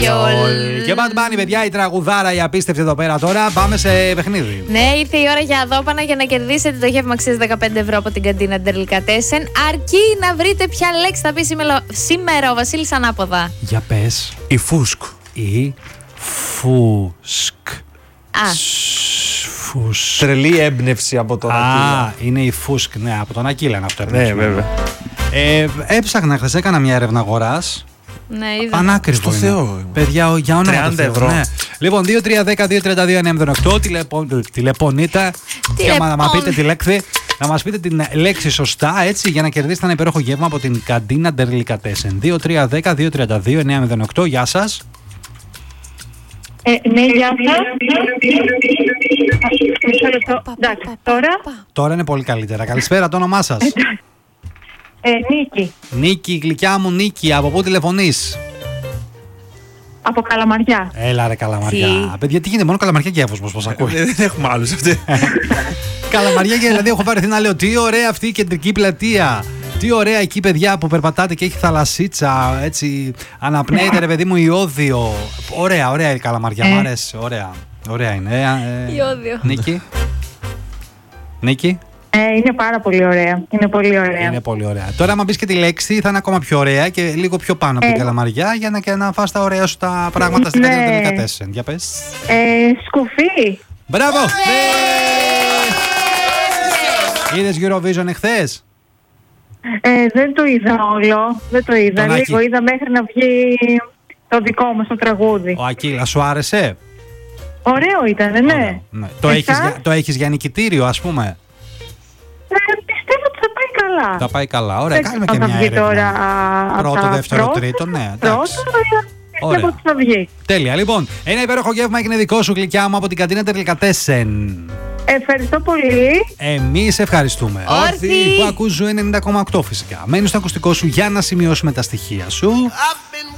Γιόλ. Και Bad Bunny, παιδιά, η τραγουδάρα, η απίστευτη εδώ πέρα τώρα. Πάμε σε παιχνίδι. Ναι, ήρθε η ώρα για δώπανα για να κερδίσετε το γεύμα αξίας 15 ευρώ από την καντίνα Delicatessen. Αρκεί να βρείτε ποια λέξη θα πει σήμερα ο Βασίλης ανάποδα. Για πες. Η Φούσκ. Η Φούσκ. Φούσκ. Τρελή έμπνευση από τον Ακύλα. Είναι η Φούσκ, ναι, από τον Ακύλα είναι αυτό. Ναι, βέβαια. Έψαχνα χθες, έκανα μια έρευνα αγοράς. Ναι, είδα. Πανάκριβο. Στο είναι. Θεό. Παιδιά, για όνομα 30 του Θεού, ευρώ. ναι. Λοιπόν, 2-3-10-2-32-9-08. Τηλεπονείτε. Και άμα να πείτε τη λέξη, να μας πείτε την λέξη σωστά, έτσι, για να κερδίσετε ένα υπέροχο γεύμα από την καντίνα Delicatessen. 2-3-10-2-32-9-08. Γεια σας. Ναι, γεια σας. Εντάξει, τώρα. Τώρα είναι πολύ καλύτερα. Καλησπέρα, το όνομά σας. Νίκη, Νίκη, γλυκιά μου Νίκη, από πού τηλεφωνείς? από Καλαμαριά. Έλα ρε Καλαμαριά. Παιδιά, τι γίνεται, μόνο Καλαμαριά και Εύωσμος, πώς ακούει. Δεν έχουμε άλλους αυτοί. Καλαμαριά, και δηλαδή έχω πάρει να λέω τι ωραία αυτή η κεντρική πλατεία. Τι ωραία εκεί, παιδιά, που περπατάτε και έχει θαλασσίτσα, έτσι, αναπνέεται ρε παιδί μου ιώδιο. Ωραία, ωραία η Καλαμαριά, μου αρέσει, ωραία. Ωραία είναι. Ιώδιο. Νίκη. Νίκη. Είναι πάρα πολύ ωραία. Είναι πολύ ωραία. Είναι πολύ ωραία. Τώρα, άμα μπεις και τη λέξη, θα είναι ακόμα πιο ωραία και λίγο πιο πάνω από την Καλαμαριά για να φας τα ωραία σου τα πράγματα στην καντίνα Delicatessen. Για πες. Σκουφί. Μπράβο! Είδες Eurovision εχθές? Δεν το είδα όλο. Δεν το είδα. Τον Άκη. Λίγο είδα μέχρι να βγει το δικό μας το τραγούδι. Ο Ακύλα, σου άρεσε? Ωραίο ήταν, ναι. Ωραία, ναι. Το έχεις για νικητήριο, ας πούμε? Πιστεύω ότι θα πάει καλά. Θα πάει καλά. Ωραία, Δεν κάνουμε ξέρω και αν θα μια βγει τώρα έρευνα. από Πρώτο, τα δεύτερο, πρώτα. τρίτο, ναι. Πρώτο, Εντάξει. πιστεύω Ωραία. ότι θα βγει. Τέλεια. Λοιπόν, ένα υπέροχο γεύμα έγινε δικό σου, γλυκιά μου, από την καντίνα Delicatessen. Ευχαριστώ πολύ. Εμείς ευχαριστούμε. Όρθιοι. Που ακούς Ζου 90,8 φυσικά. Μένεις στο ακουστικό σου για να σημειώσουμε τα στοιχεία σου.